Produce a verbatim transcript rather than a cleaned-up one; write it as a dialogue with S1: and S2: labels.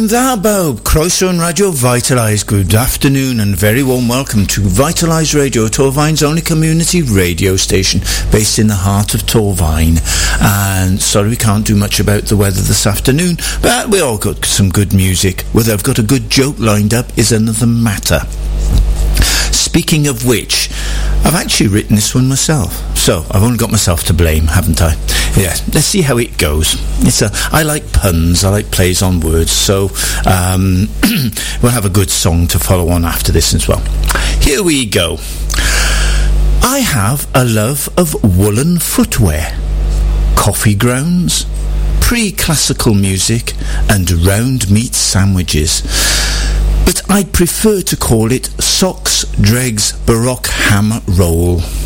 S1: Dda croeso yn Radio Vitalise. Good afternoon and very warm welcome to Vitalise Radio, Torvine's only community radio station based in the heart of Torvine. And sorry we can't do much about the weather this afternoon, but we all got some good music. Whether I've got a good joke lined up is another matter. Speaking of which, I've actually written this one myself, so I've only got myself to blame, haven't I? Yeah, let's see how it goes. It's a, I like puns, I like plays on words, so um, we'll have a good song to follow on after this as well. Here we go. I have a love of woolen footwear, coffee grounds, pre-classical music and round meat sandwiches. But I'd prefer to call it socks, dregs, baroque ham roll.